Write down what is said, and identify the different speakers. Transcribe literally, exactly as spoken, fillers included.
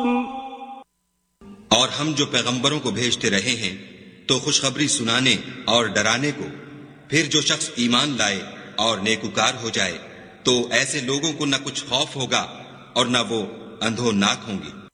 Speaker 1: और हम जो पैगंबरों को भेजते रहे हैं तो खुशखबरी सुनाने और डराने को, फिर जो शख्स ईमान लाए और नेकुकार हो जाए तो ऐसे लोगों को न कुछ खौफ होगा और न वो अंधोनाक होंगे।